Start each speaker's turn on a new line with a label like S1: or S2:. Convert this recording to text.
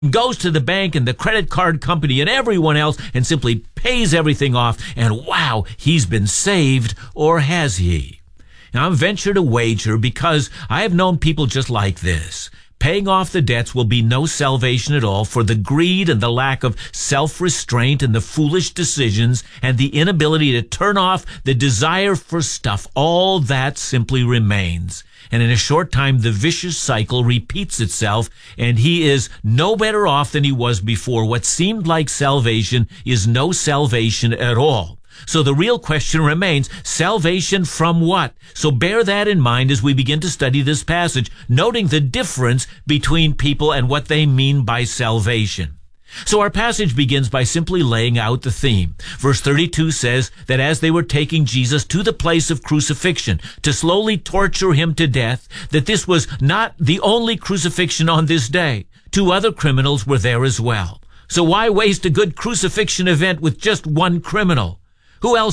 S1: goes to the bank and the credit card company and everyone else and simply pays everything off, and wow, he's been saved, or has he? Now, I venture to wager, because I have known people just like this. Paying off the debts will be no salvation at all, for the greed and the lack of self-restraint and the foolish decisions and the inability to turn off the desire for stuff, all that simply remains. And in a short time, the vicious cycle repeats itself, and he is no better off than he was before. What seemed like salvation is no salvation at all. So the real question remains, salvation from what? So bear that in mind as we begin to study this passage, noting the difference between people and what they mean by salvation. So our passage begins by simply laying out the theme. Verse 32 says that as they were taking Jesus to the place of crucifixion to slowly torture him to death, that this was not the only crucifixion on this day. 2 other criminals were there as well. So why waste a good crucifixion event with just one criminal? Who else